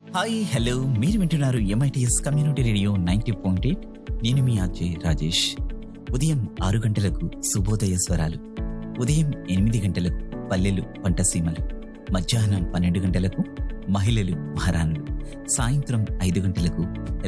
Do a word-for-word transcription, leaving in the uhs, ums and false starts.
Hi hello మీరు వింటున్నారు MITS community radio ninety point eight. నేను మీ ఆర్జే రాజేష్. ఉదయం ఆరు గంటలకు శుభోదయ స్వరాలు, ఉదయం ఎనిమిది గంటలకు పల్లెలు పంటసీమలు, మధ్యాహ్నం పన్నెండు గంటలకు మహిళలు మహారాణులు, సాయంత్రం ఐదు గంటలకు